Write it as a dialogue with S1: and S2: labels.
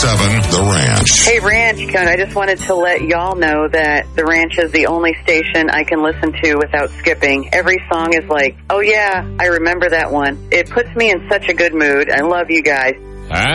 S1: 97.7 The Ranch.
S2: Hey, Ranch Code, I just wanted to let y'all know that The Ranch is the only station I can listen to without skipping. Every song is like, oh yeah, I remember that one. It puts me in such a good mood. I love you guys.